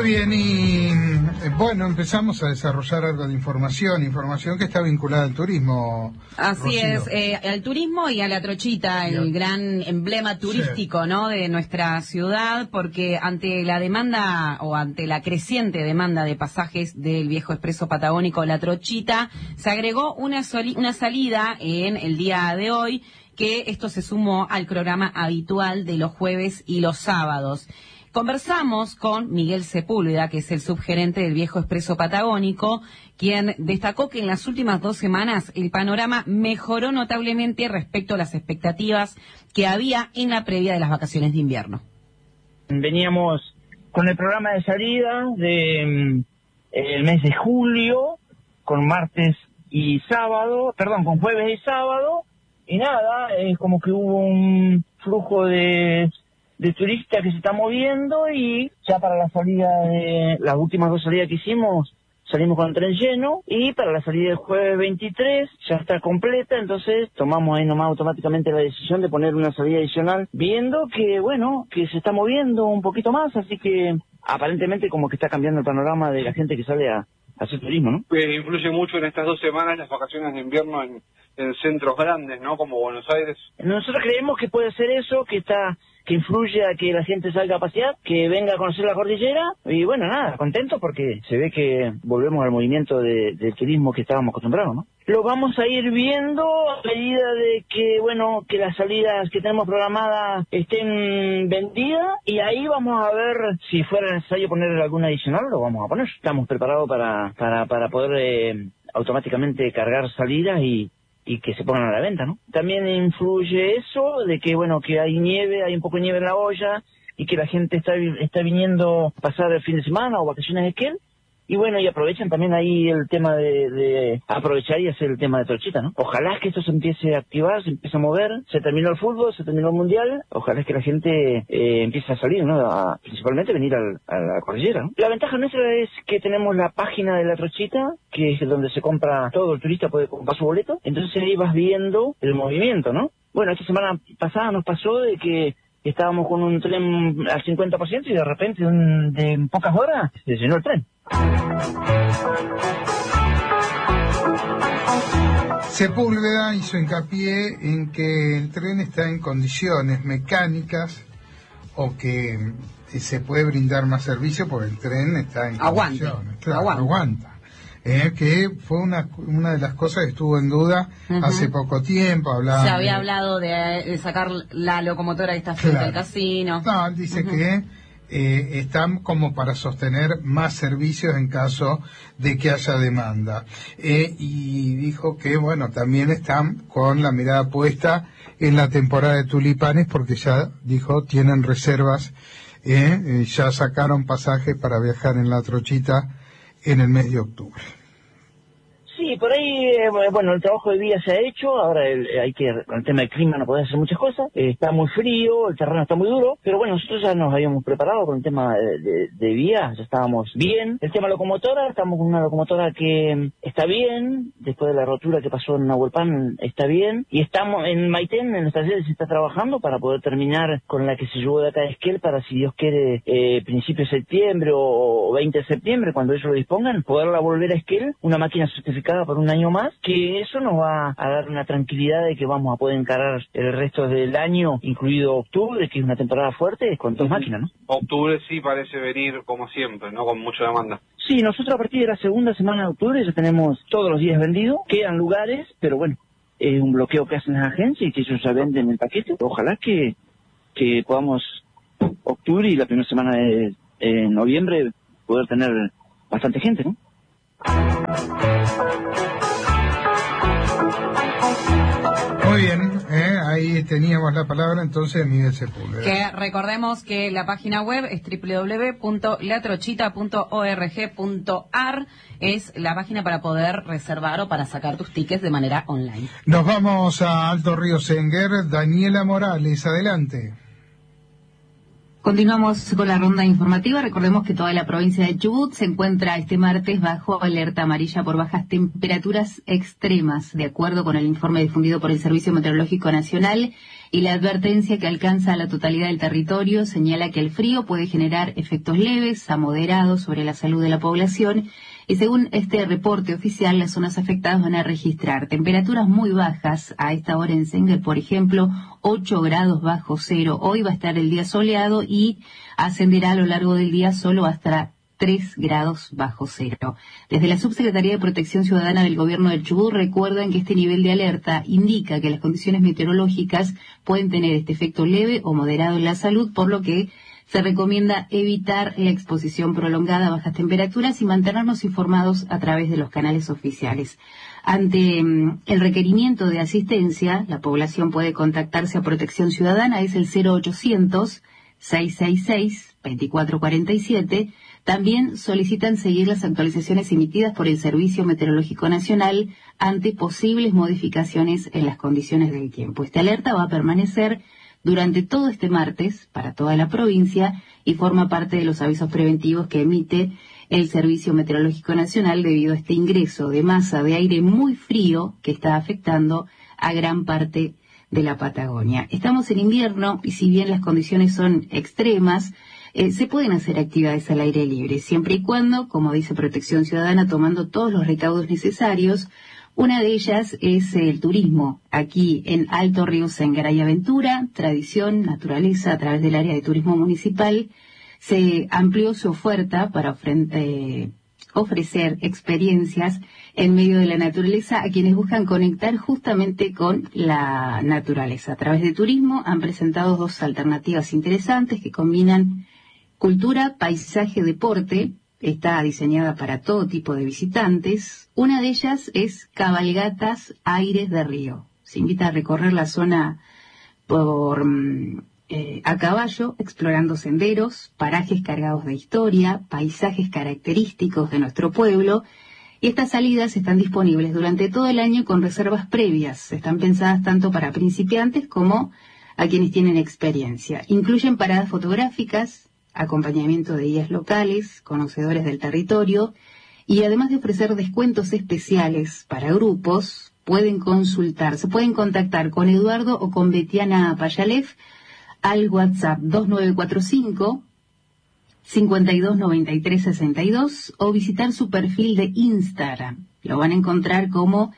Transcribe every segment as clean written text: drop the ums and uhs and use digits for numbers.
Muy bien, y bueno, empezamos a desarrollar algo de información que está vinculada al turismo. Así Rocío. es, al turismo y a la Trochita, el gran emblema turístico, ¿no?, de nuestra ciudad, porque ante la demanda o ante la creciente demanda de pasajes del viejo expreso patagónico La Trochita, se agregó una salida en el día de hoy, que esto se sumó al programa habitual de los jueves y los sábados. Conversamos con Miguel Sepúlveda, que es el subgerente del viejo expreso patagónico, quien destacó que en las últimas 2 semanas el panorama mejoró notablemente respecto a las expectativas que había en la previa de las vacaciones de invierno. Veníamos con el programa de salida de el mes de julio, con martes y sábado, con jueves y sábado, y nada, es como que hubo un flujo de turistas que se está moviendo, y ya para la salida de las últimas 2 salidas que hicimos, salimos con el tren lleno, y para la salida del jueves 23 ya está completa. Entonces tomamos ahí nomás automáticamente la decisión de poner una salida adicional, viendo que, bueno, que se está moviendo un poquito más, así que aparentemente como que está cambiando el panorama de la gente que sale a hacer turismo, ¿no? Influye mucho en estas 2 semanas las vacaciones de invierno en centros grandes, ¿no?, como Buenos Aires. Nosotros creemos que puede ser eso, que influye a que la gente salga a pasear, que venga a conocer la cordillera, y bueno, nada, contento porque se ve que volvemos al movimiento del turismo que estábamos acostumbrados, ¿no? Lo vamos a ir viendo a medida de que, bueno, que las salidas que tenemos programadas estén vendidas, y ahí vamos a ver si fuera necesario poner alguna adicional, lo vamos a poner. Estamos preparados para poder automáticamente cargar salidas y que se pongan a la venta, ¿no? También influye eso de que, bueno, que hay nieve, hay un poco de nieve en la olla, y que la gente está viniendo a pasar el fin de semana o vacaciones de esquí, y bueno, y aprovechan también ahí el tema de aprovechar y hacer el tema de Trochita, ¿no? Ojalá que esto se empiece a activar, se empiece a mover. Se terminó el fútbol, se terminó el mundial, ojalá que la gente empiece a salir, ¿no? Principalmente venir a la cordillera, ¿no? La ventaja nuestra es que tenemos la página de La Trochita, que es donde se compra, todo el turista puede comprar su boleto, entonces ahí vas viendo el movimiento, ¿no? Bueno, esta semana pasada nos pasó de que estábamos con un tren al 50% y de repente en pocas horas se llenó el tren. Sepúlveda hizo hincapié en que el tren está en condiciones mecánicas, o que se puede brindar más servicio porque el tren está en condiciones. Claro, aguanta. Que fue una de las cosas que estuvo en duda hace poco tiempo. Se había hablado de sacar la locomotora que está frente al casino. No, él dice que están como para sostener más servicios en caso de que haya demanda. Y dijo que, bueno, también están con la mirada puesta en la temporada de tulipanes, porque ya, dijo, tienen reservas, ya sacaron pasajes para viajar en La Trochita en el mes de octubre. Sí, por ahí, bueno, el trabajo de vía se ha hecho, ahora con el tema del clima no podés hacer muchas cosas, está muy frío, el terreno está muy duro, pero bueno, nosotros ya nos habíamos preparado con el tema de vía, ya estábamos bien. El tema locomotora, estamos con una locomotora que está bien, después de la rotura que pasó en Nahuelpan, está bien, y estamos en Maitén, en nuestra sede se está trabajando para poder terminar con la que se llevó de acá de Esquel, para, si Dios quiere, principio de septiembre o 20 de septiembre, cuando ellos lo dispongan, poderla volver a Esquel, una máquina certificada por un año más, que eso nos va a dar una tranquilidad de que vamos a poder encarar el resto del año, incluido octubre, que es una temporada fuerte, con 2 máquinas, ¿no? Octubre sí parece venir como siempre, ¿no?, con mucha demanda. Sí, nosotros a partir de la segunda semana de octubre ya tenemos todos los días vendidos, quedan lugares, pero bueno, es un bloqueo que hacen las agencias y que ellos ya venden el paquete. Ojalá que podamos octubre y la primera semana de noviembre poder tener bastante gente, ¿no? Muy bien, ahí teníamos la palabra entonces de Miguel Sepúlveda. Que recordemos que la página web es www.latrochita.org.ar, es la página para poder reservar o para sacar tus tickets de manera online. Nos vamos a Alto Río Senguer. Daniela Morales, adelante. Continuamos con la ronda informativa. Recordemos que toda la provincia de Chubut se encuentra este martes bajo alerta amarilla por bajas temperaturas extremas, de acuerdo con el informe difundido por el Servicio Meteorológico Nacional. Y la advertencia que alcanza a la totalidad del territorio señala que el frío puede generar efectos leves a moderados sobre la salud de la población. Y según este reporte oficial, las zonas afectadas van a registrar temperaturas muy bajas a esta hora en Senguer, por ejemplo, 8 grados bajo cero. Hoy va a estar el día soleado y ascenderá a lo largo del día solo hasta 3 grados bajo cero. Desde la Subsecretaría de Protección Ciudadana del Gobierno del Chubut recuerdan que este nivel de alerta indica que las condiciones meteorológicas pueden tener este efecto leve o moderado en la salud, por lo que se recomienda evitar la exposición prolongada a bajas temperaturas y mantenernos informados a través de los canales oficiales. Ante el requerimiento de asistencia, la población puede contactarse a Protección Ciudadana, es el 0800-666-2447. También solicitan seguir las actualizaciones emitidas por el Servicio Meteorológico Nacional ante posibles modificaciones en las condiciones del tiempo. Esta alerta va a permanecer durante todo este martes para toda la provincia y forma parte de los avisos preventivos que emite el Servicio Meteorológico Nacional debido a este ingreso de masa de aire muy frío que está afectando a gran parte de la Patagonia. Estamos en invierno y si bien las condiciones son extremas, se pueden hacer actividades al aire libre, siempre y cuando, como dice Protección Ciudadana, tomando todos los recaudos necesarios. Una de ellas es el turismo. Aquí en Alto Río Senguer hay aventura, tradición, naturaleza a través del área de turismo municipal. Se amplió su oferta para ofrecer experiencias en medio de la naturaleza a quienes buscan conectar justamente con la naturaleza. A través de turismo han presentado 2 alternativas interesantes que combinan cultura, paisaje, deporte. Está diseñada para todo tipo de visitantes. Una de ellas es Cabalgatas Aires de Río. Se invita a recorrer la zona a caballo, explorando senderos, parajes cargados de historia, paisajes característicos de nuestro pueblo. Y estas salidas están disponibles durante todo el año con reservas previas. Están pensadas tanto para principiantes como a quienes tienen experiencia. Incluyen paradas fotográficas, acompañamiento de guías locales, conocedores del territorio, y además de ofrecer descuentos especiales para grupos, se pueden contactar con Eduardo o con Betiana Payalef al WhatsApp 2945 529362 o visitar su perfil de Instagram. Lo van a encontrar como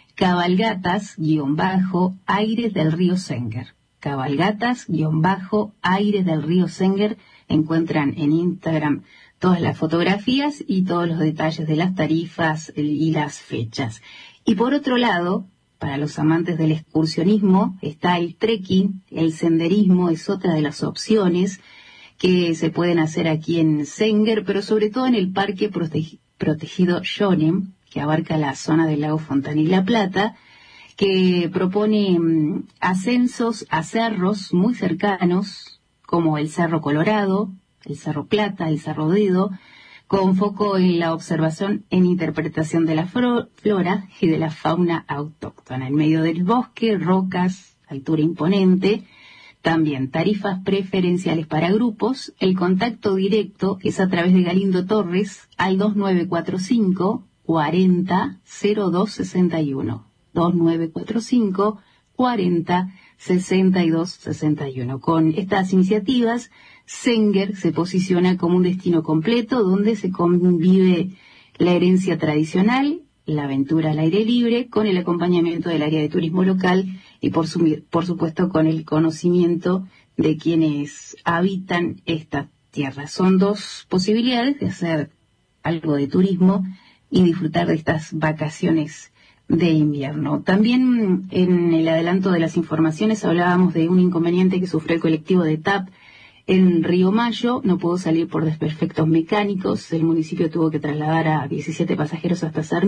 Cabalgatas-Aires del Río Senguer. Cabalgatas-Aires del Río Senguer. Encuentran en Instagram todas las fotografías y todos los detalles de las tarifas y las fechas. Y por otro lado, para los amantes del excursionismo, está el trekking, el senderismo es otra de las opciones que se pueden hacer aquí en Senguer, pero sobre todo en el Parque Protegido Shonem, que abarca la zona del lago Fontana y La Plata, que propone ascensos a cerros muy cercanos, como el Cerro Colorado, el Cerro Plata, el Cerro Dedo, con foco en la observación e interpretación de la flora y de la fauna autóctona. En medio del bosque, rocas, altura imponente, también tarifas preferenciales para grupos. El contacto directo es a través de Galindo Torres al 2945 40 0261. 2945 40 6261. Con estas iniciativas, Senguer se posiciona como un destino completo donde se convive la herencia tradicional, la aventura al aire libre, con el acompañamiento del área de turismo local y por supuesto con el conocimiento de quienes habitan esta tierra. Son 2 posibilidades de hacer algo de turismo y disfrutar de estas vacaciones de invierno. También en el adelanto de las informaciones hablábamos de un inconveniente que sufrió el colectivo de TAP en Río Mayo. No pudo salir por desperfectos mecánicos. El municipio tuvo que trasladar a 17 pasajeros hasta Sarmiento.